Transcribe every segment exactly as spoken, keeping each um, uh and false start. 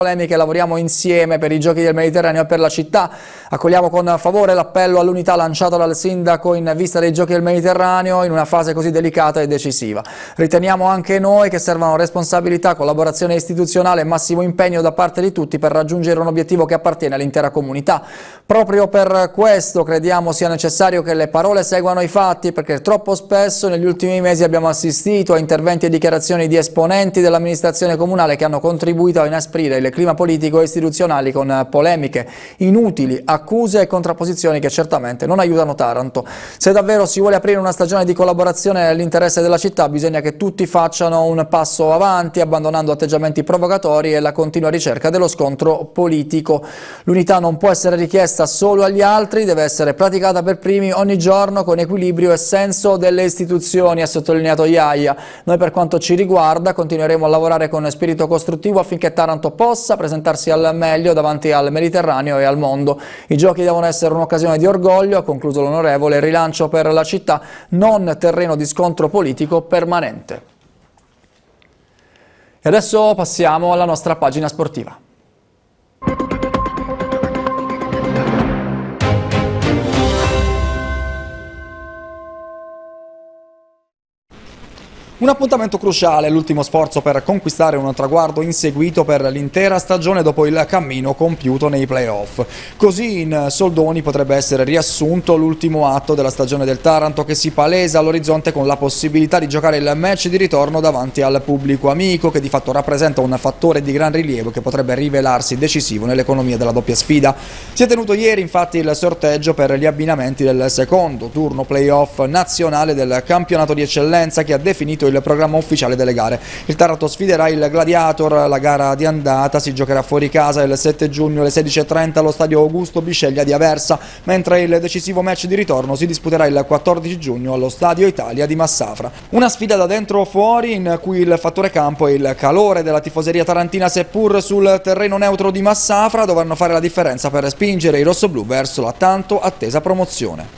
polemiche, lavoriamo insieme per i Giochi del Mediterraneo e per la città. Accogliamo con favore l'appello all'unità lanciato dal sindaco in vista dei Giochi del Mediterraneo in una fase così delicata e decisiva. Riteniamo anche noi che servano responsabilità, collaborazione istituzionale e massimo impegno da parte di tutti per raggiungere un obiettivo che appartiene all'intera comunità. Proprio per questo crediamo sia necessario che le parole seguano i fatti, perché troppo spesso negli ultimi mesi abbiamo assistito a interventi e dichiarazioni di esponenti dell'amministrazione comunale che hanno contribuito a inasprire il clima politico e istituzionali con polemiche inutili, accuse e contrapposizioni che certamente non aiutano Taranto. Se davvero si vuole aprire una stagione di collaborazione nell'interesse della città, bisogna che tutti facciano un passo avanti, abbandonando atteggiamenti provocatori e la continua ricerca dello scontro politico. L'unità non può essere richiesta solo agli altri, deve essere praticata per primi ogni giorno con equilibrio e senso delle istituzioni, ha sottolineato Iaia. Noi, per quanto ci riguarda, continueremo a lavorare con spirito costruttivo affinché Taranto possa presentarsi al meglio davanti al Mediterraneo e al mondo. I Giochi devono essere un'occasione di orgoglio, ha concluso l'onorevole, rilancio per la città, non terreno di scontro politico permanente. E adesso passiamo alla nostra pagina sportiva. Un appuntamento cruciale, l'ultimo sforzo per conquistare un traguardo inseguito per l'intera stagione dopo il cammino compiuto nei play-off. Così in soldoni potrebbe essere riassunto l'ultimo atto della stagione del Taranto, che si palesa all'orizzonte con la possibilità di giocare il match di ritorno davanti al pubblico amico, che di fatto rappresenta un fattore di gran rilievo che potrebbe rivelarsi decisivo nell'economia della doppia sfida. Si è tenuto ieri infatti il sorteggio per gli abbinamenti del secondo turno play-off nazionale del campionato di eccellenza, che ha definito il programma ufficiale delle gare. Il Taranto sfiderà il Gladiator, la gara di andata si giocherà fuori casa il sette giugno alle sedici e trenta allo stadio Augusto Bisceglia di Aversa, mentre il decisivo match di ritorno si disputerà il quattordici giugno allo stadio Italia di Massafra. Una sfida da dentro o fuori in cui il fattore campo e il calore della tifoseria tarantina, seppur sul terreno neutro di Massafra, dovranno fare la differenza per spingere i rossoblù verso la tanto attesa promozione.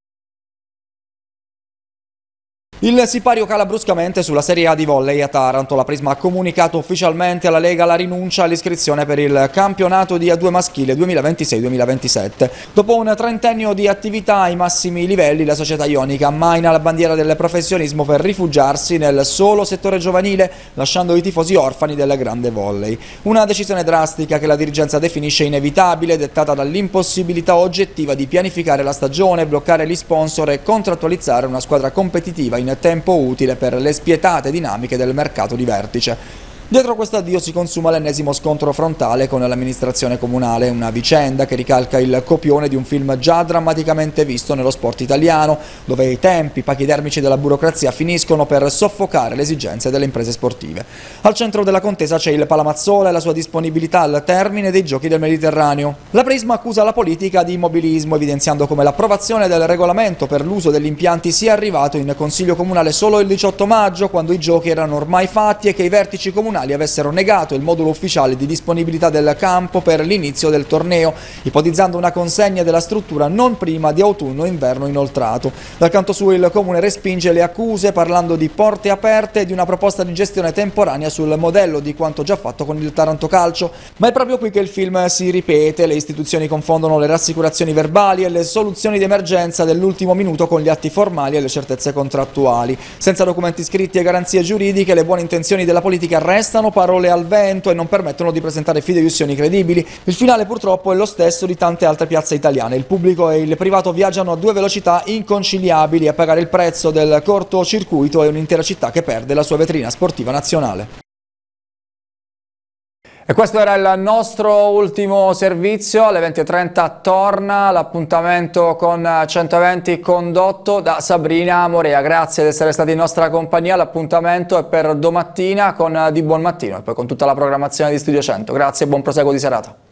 Il sipario cala bruscamente sulla Serie A di volley a Taranto. La Prisma ha comunicato ufficialmente alla Lega la rinuncia all'iscrizione per il campionato di A due maschile duemilaventisei duemilaventisette. Dopo un trentennio di attività ai massimi livelli, la società ionica ammaina la bandiera del professionismo per rifugiarsi nel solo settore giovanile, lasciando i tifosi orfani del grande volley. Una decisione drastica che la dirigenza definisce inevitabile, dettata dall'impossibilità oggettiva di pianificare la stagione, bloccare gli sponsor e contrattualizzare una squadra competitiva in tempo utile per le spietate dinamiche del mercato di vertice. Dietro questo addio si consuma l'ennesimo scontro frontale con l'amministrazione comunale, una vicenda che ricalca il copione di un film già drammaticamente visto nello sport italiano, dove i tempi pachidermici della burocrazia finiscono per soffocare le esigenze delle imprese sportive. Al centro della contesa c'è il Palamazzola e la sua disponibilità al termine dei Giochi del Mediterraneo. La Prisma accusa la politica di immobilismo, evidenziando come l'approvazione del regolamento per l'uso degli impianti sia arrivato in Consiglio Comunale solo il diciotto maggio, quando i giochi erano ormai fatti e che i vertici comunali avessero negato il modulo ufficiale di disponibilità del campo per l'inizio del torneo, ipotizzando una consegna della struttura non prima di autunno-inverno inoltrato. Dal canto suo il Comune respinge le accuse, parlando di porte aperte e di una proposta di gestione temporanea sul modello di quanto già fatto con il Taranto Calcio. Ma è proprio qui che il film si ripete, le istituzioni confondono le rassicurazioni verbali e le soluzioni di emergenza dell'ultimo minuto con gli atti formali e le certezze contrattuali. Senza documenti scritti e garanzie giuridiche, le buone intenzioni della politica restano Restano parole al vento e non permettono di presentare fideiussioni credibili. Il finale purtroppo è lo stesso di tante altre piazze italiane. Il pubblico e il privato viaggiano a due velocità inconciliabili, a pagare il prezzo del cortocircuito è un'intera città che perde la sua vetrina sportiva nazionale. E questo era il nostro ultimo servizio. Alle venti e trenta torna l'appuntamento con centoventi condotto da Sabrina Morea. Grazie di essere stati in nostra compagnia. L'appuntamento è per domattina con Di Buon Mattino e poi con tutta la programmazione di Studio cento. Grazie e buon proseguo di serata.